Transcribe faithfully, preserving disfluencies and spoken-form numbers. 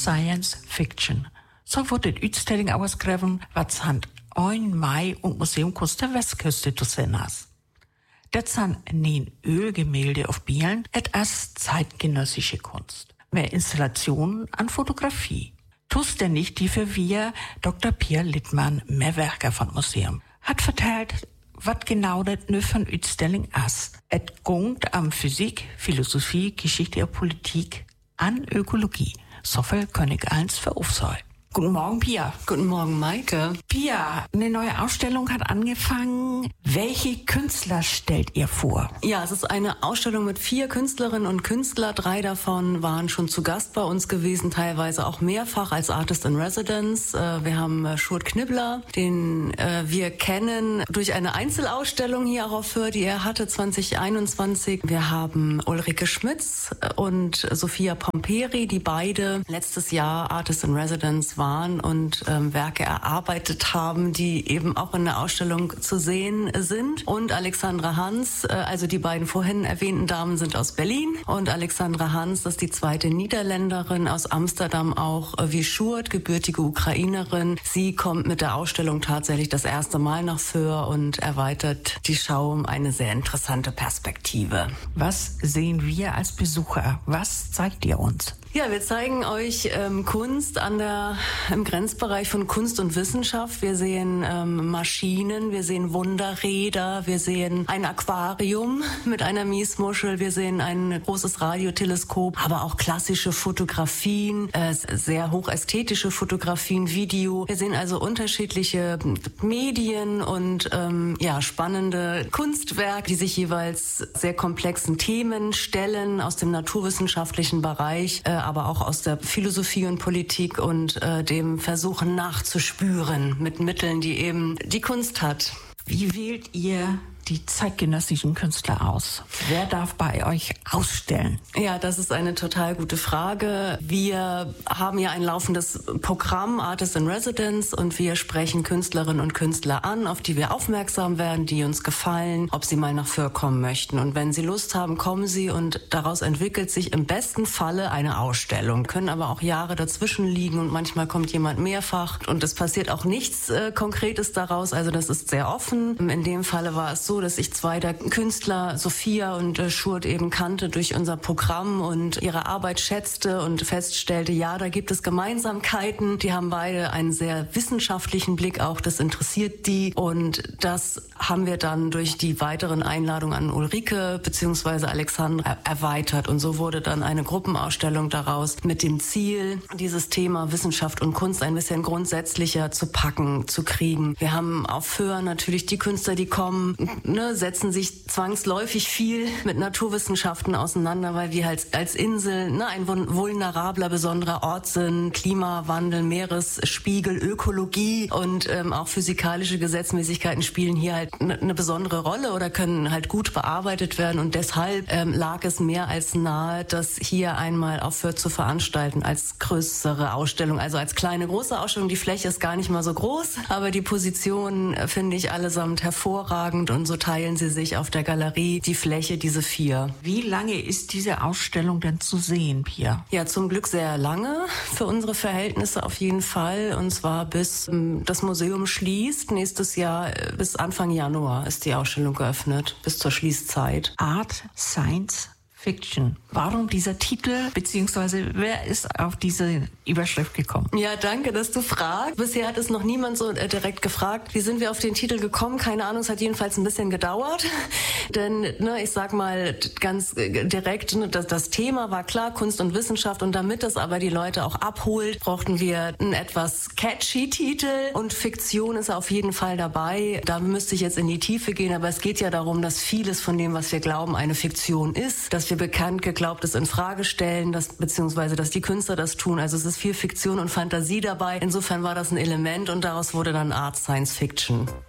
Science Fiction. So wurde die Ausstellung ausgeschrieben, was Hand ein Mai und Museum Kunst der Westküste zu sehen hast. Das sind neben Ölgemälde auf Bielen etwas zeitgenössische Kunst. Mehr Installationen an Fotografie. Tust denn nicht die für wir Doktor Pierre Littmann, Mehrwerker von Museum, hat verteilt, was genau das nur von Ausstellung ist. Es geht am Physik, Philosophie, Geschichte und Politik, an Ökologie. So viel kann ich eins für aufsehen. Guten Morgen, Pia. Guten Morgen, Maike. Pia, eine neue Ausstellung hat angefangen. Welche Künstler stellt ihr vor? Ja, es ist eine Ausstellung mit vier Künstlerinnen und Künstlern. Drei davon waren schon zu Gast bei uns gewesen, teilweise auch mehrfach als Artist in Residence. Wir haben Schurt Knibbler, den wir kennen durch eine Einzelausstellung hier auch auf Föhr, die er hatte zwanzig einundzwanzig. Wir haben Ulrike Schmitz und Sophia Pomperi, die beide letztes Jahr Artist in Residence waren und ähm, Werke erarbeitet haben, die eben auch in der Ausstellung zu sehen sind. Und Alexandra Hans, äh, also die beiden vorhin erwähnten Damen sind aus Berlin und Alexandra Hans, das ist die zweite Niederländerin aus Amsterdam, auch äh, wie Schurt, gebürtige Ukrainerin. Sie kommt mit der Ausstellung tatsächlich das erste Mal nach Föhr und erweitert die Schau um eine sehr interessante Perspektive. Was sehen wir als Besucher? Was zeigt ihr uns? Ja, wir zeigen euch ähm, Kunst an der, im Grenzbereich von Kunst und Wissenschaft. Wir sehen ähm, Maschinen, wir sehen Wunderräder, wir sehen ein Aquarium mit einer Miesmuschel, wir sehen ein großes Radioteleskop, aber auch klassische Fotografien, äh, sehr hochästhetische Fotografien, Video. Wir sehen also unterschiedliche Medien und ähm, ja spannende Kunstwerke, die sich jeweils sehr komplexen Themen stellen aus dem naturwissenschaftlichen Bereich, äh, aber auch aus der Philosophie und Politik und äh, dem Versuchen nachzuspüren mit Mitteln, die eben die Kunst hat. Wie wählt ihr die zeitgenössischen Künstler aus? Wer darf bei euch ausstellen? Ja, das ist eine total gute Frage. Wir haben ja ein laufendes Programm, Artist in Residence, und wir sprechen Künstlerinnen und Künstler an, auf die wir aufmerksam werden, die uns gefallen, ob sie mal nach Föhr kommen möchten. Und wenn sie Lust haben, kommen sie, und daraus entwickelt sich im besten Falle eine Ausstellung. Können aber auch Jahre dazwischen liegen und manchmal kommt jemand mehrfach und es passiert auch nichts äh, Konkretes daraus. Also das ist sehr offen. In dem Falle war es so, dass ich zwei der Künstler, Sophia und äh, Schurt, eben kannte durch unser Programm und ihre Arbeit schätzte und feststellte, ja, da gibt es Gemeinsamkeiten. Die haben beide einen sehr wissenschaftlichen Blick auch, das interessiert die, und das haben wir dann durch die weiteren Einladungen an Ulrike bzw. Alexandra erweitert, und so wurde dann eine Gruppenausstellung daraus mit dem Ziel, dieses Thema Wissenschaft und Kunst ein bisschen grundsätzlicher zu packen, zu kriegen. Wir haben auf Föhr natürlich die Künstler, die kommen, ne, setzen sich zwangsläufig viel mit Naturwissenschaften auseinander, weil wir halt als Insel ne, ein vulnerabler, besonderer Ort sind. Klimawandel, Meeresspiegel, Ökologie und ähm, auch physikalische Gesetzmäßigkeiten spielen hier halt eine ne besondere Rolle oder können halt gut bearbeitet werden, und deshalb ähm, lag es mehr als nahe, das hier einmal auf Föhr zu veranstalten als größere Ausstellung, also als kleine, große Ausstellung. Die Fläche ist gar nicht mal so groß, aber die Positionen äh, finde ich allesamt hervorragend, und so teilen sie sich auf der Galerie die Fläche, diese vier. Wie lange ist diese Ausstellung denn zu sehen, Pia? Ja, zum Glück sehr lange, für unsere Verhältnisse auf jeden Fall, und zwar bis ähm, das Museum schließt. Nächstes Jahr, äh, bis Anfang Januar ist die Ausstellung geöffnet, bis zur Schließzeit. Art, Science, Fiction. Warum dieser Titel, beziehungsweise wer ist auf diese Überschrift gekommen? Ja, danke, dass du fragst. Bisher hat es noch niemand so äh, direkt gefragt. Wie sind wir auf den Titel gekommen? Keine Ahnung, es hat jedenfalls ein bisschen gedauert. Denn, ne, ich sag mal ganz äh, direkt, ne, das, das Thema war klar, Kunst und Wissenschaft. Und damit das aber die Leute auch abholt, brauchten wir einen etwas catchy Titel. Und Fiktion ist auf jeden Fall dabei. Da müsste ich jetzt in die Tiefe gehen. Aber es geht ja darum, dass vieles von dem, was wir glauben, eine Fiktion ist. Dass wir bekannt Geglaubtes in Frage stellen, dass, beziehungsweise dass die Künstler das tun. Also es ist viel Fiktion und Fantasie dabei. Insofern war das ein Element, und daraus wurde dann Art Science Fiction.